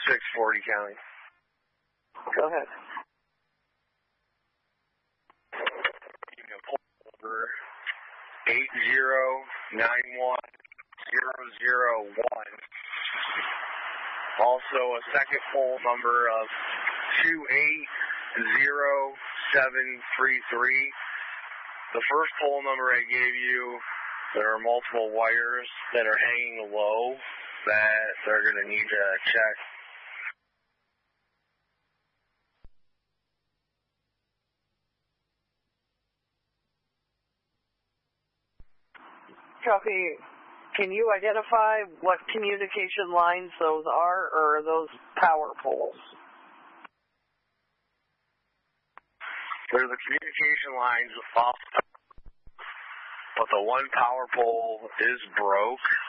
640 County. Go ahead. Pole number 8091001. Also a second pole number of 280733. The first pole number I gave you, there are multiple wires that are hanging low that they're going to need to check. Copy. Can you identify what communication lines those are, or are those power poles? They're the communication lines off, but the one power pole is broke.